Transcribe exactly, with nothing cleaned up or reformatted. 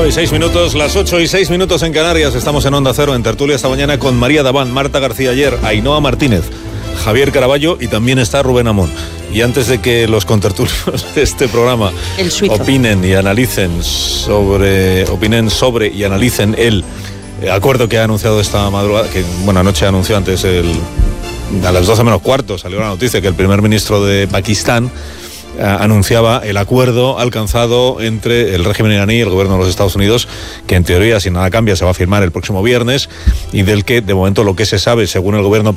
nueve y seis minutos, las ocho y seis minutos en Canarias. Estamos en Onda Cero, en tertulia esta mañana con María Daván, Marta García Ayer, Ainhoa Martínez, Javier Caraballo y también está Rubén Amón. Y antes de que los contertulios de este programa opinen y analicen sobre, opinen sobre y analicen el acuerdo que ha anunciado esta madrugada, que bueno, anoche anunció antes el, a las doce menos cuarto salió la noticia que el primer ministro de Pakistán anunciaba el acuerdo alcanzado entre el régimen iraní y el gobierno de los Estados Unidos, que en teoría, si nada cambia, se va a firmar el próximo viernes, y del que de momento lo que se sabe, según el gobierno